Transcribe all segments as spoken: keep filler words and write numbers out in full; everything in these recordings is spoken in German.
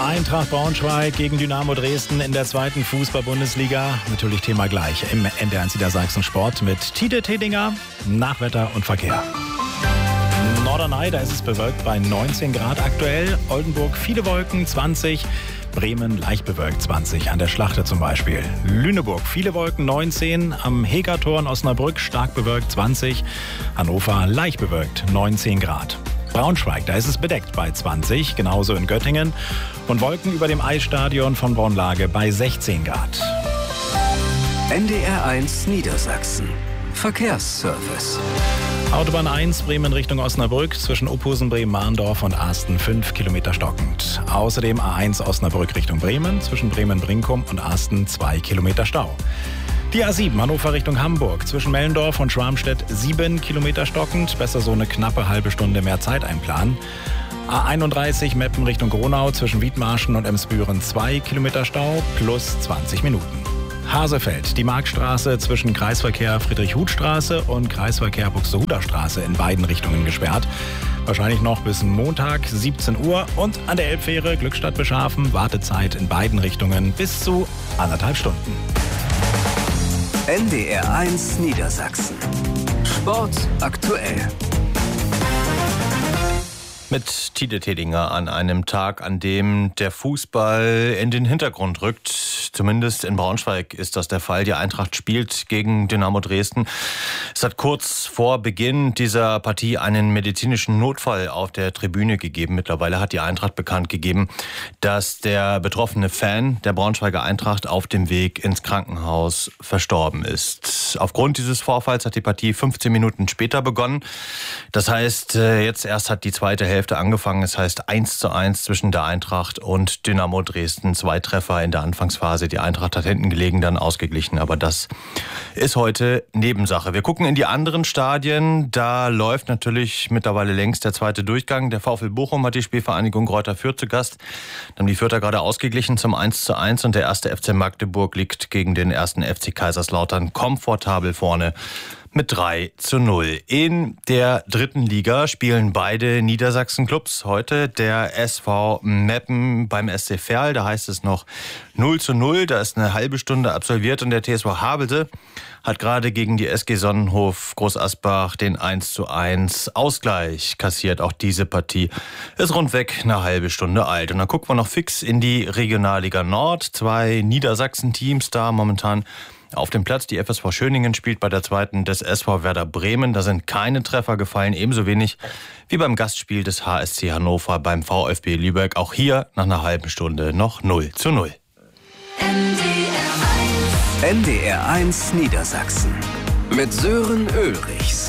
Eintracht Braunschweig gegen Dynamo Dresden in der zweiten Fußball-Bundesliga. Natürlich Thema gleich im N D R eins Niedersachsen Sport mit Tide Tedinger, Nachwetter und Verkehr. Norderney, da ist es bewölkt bei neunzehn Grad aktuell. Oldenburg viele Wolken, zwanzig. Bremen leicht bewölkt, zwanzig. An der Schlachte zum Beispiel. Lüneburg viele Wolken, neunzehn. Am Hegertor in Osnabrück stark bewölkt, zwanzig. Hannover leicht bewölkt, neunzehn Grad. Braunschweig, da ist es bedeckt bei zwanzig, genauso in Göttingen. Und Wolken über dem Eisstadion von Braunlage bei sechzehn Grad. N D R eins Niedersachsen. Verkehrsservice. Autobahn eins, Bremen Richtung Osnabrück, zwischen Uphusen, Bremen-Mahndorf und Asten fünf Kilometer stockend. Außerdem A eins Osnabrück Richtung Bremen, zwischen Bremen-Brinkum und Asten zwei Kilometer Stau. Die A sieben Hannover Richtung Hamburg, zwischen Mellendorf und Schwarmstedt sieben Kilometer stockend, besser so eine knappe halbe Stunde mehr Zeit einplanen. A einunddreißig Meppen Richtung Gronau, zwischen Wiedmarschen und Emsbüren zwei Kilometer Stau, plus zwanzig Minuten. Hasefeld, die Marktstraße zwischen Kreisverkehr Friedrich-Huth-Straße und Kreisverkehr Buxtehuder Straße in beiden Richtungen gesperrt. Wahrscheinlich noch bis Montag siebzehn Uhr. Und an der Elbfähre Glückstadt-Beschafen Wartezeit in beiden Richtungen bis zu anderthalb Stunden. N D R eins Niedersachsen. Sport aktuell. Mit Tide Tedinger an einem Tag, an dem der Fußball in den Hintergrund rückt. Zumindest in Braunschweig ist das der Fall. Die Eintracht spielt gegen Dynamo Dresden. Es hat kurz vor Beginn dieser Partie einen medizinischen Notfall auf der Tribüne gegeben. Mittlerweile hat die Eintracht bekannt gegeben, dass der betroffene Fan der Braunschweiger Eintracht auf dem Weg ins Krankenhaus verstorben ist. Aufgrund dieses Vorfalls hat die Partie fünfzehn Minuten später begonnen. Das heißt, jetzt erst hat die zweite Hälfte angefangen. Es heißt eins zu eins zwischen der Eintracht und Dynamo Dresden. Zwei Treffer in der Anfangsphase. Die Eintracht hat hinten gelegen, dann ausgeglichen. Aber das ist heute Nebensache. Wir gucken in die anderen Stadien. Da läuft natürlich mittlerweile längst der zweite Durchgang. Der VfL Bochum hat die Spielvereinigung Greuther Fürth zu Gast. Dann haben die Fürther gerade ausgeglichen zum eins zu eins. Und der erste F C Magdeburg liegt gegen den ersten F C Kaiserslautern komfortabel vorne mit drei zu null. In der dritten Liga spielen beide Niedersachsen-Clubs heute. Der S V Meppen beim S C Verl, da heißt es noch null zu null. Da ist eine halbe Stunde absolviert und der T S V Havelse hat gerade gegen die S G Sonnenhof Groß-Asbach den eins zu eins Ausgleich kassiert. Auch diese Partie ist rundweg eine halbe Stunde alt. Und dann gucken wir noch fix in die Regionalliga Nord. Zwei Niedersachsen-Teams da momentan auf dem Platz. Die F S V Schöningen spielt bei der zweiten des S V Werder Bremen. Da sind keine Treffer gefallen, ebenso wenig wie beim Gastspiel des H S C Hannover beim VfB Lübeck. Auch hier nach einer halben Stunde noch null zu null. N D R eins Niedersachsen mit Sören Ulrichs.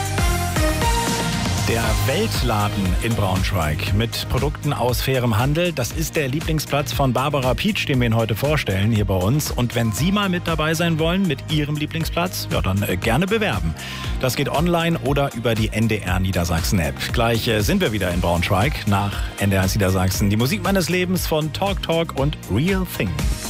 Der Weltladen in Braunschweig mit Produkten aus fairem Handel, das ist der Lieblingsplatz von Barbara Pietsch, den wir Ihnen heute vorstellen hier bei uns. Und wenn Sie mal mit dabei sein wollen mit Ihrem Lieblingsplatz, ja dann äh, gerne bewerben. Das geht online oder über die N D R Niedersachsen App. Gleich äh, sind wir wieder in Braunschweig nach N D R Niedersachsen. Die Musik meines Lebens von Talk Talk und Real Thing.